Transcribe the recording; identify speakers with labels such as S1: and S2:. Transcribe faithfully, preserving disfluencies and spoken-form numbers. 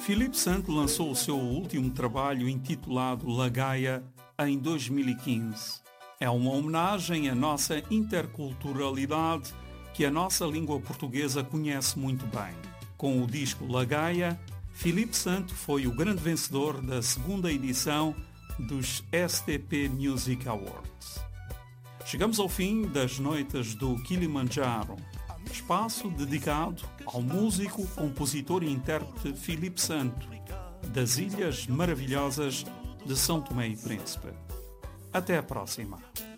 S1: Filipe Santo lançou o seu último trabalho intitulado Lagaia em dois mil e quinze. É uma homenagem à nossa interculturalidade que a nossa língua portuguesa conhece muito bem. Com o disco Lagaia, Filipe Santo foi o grande vencedor da segunda edição dos S T P Music Awards. Chegamos ao fim das noites do Kilimanjaro, espaço dedicado ao músico, compositor e intérprete Filipe Santo, das Ilhas Maravilhosas de São Tomé e Príncipe. Até a próxima.